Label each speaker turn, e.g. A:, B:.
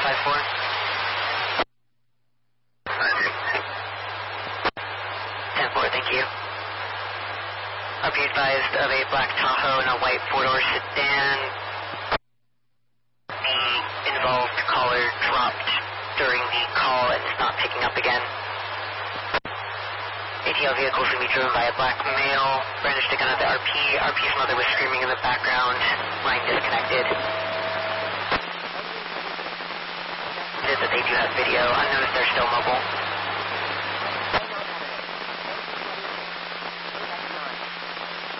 A: 5-4.
B: Roger.
A: 10-4, thank you. Are be advised of a black Tahoe and a white four-door sedan. The involved caller dropped during the call and is not picking up again. ATL vehicle is going to be driven by a black male. Brandished a gun at the RP. RP's mother was screaming in the background. Line disconnected. It is that they do have video. Unknown if they're still mobile.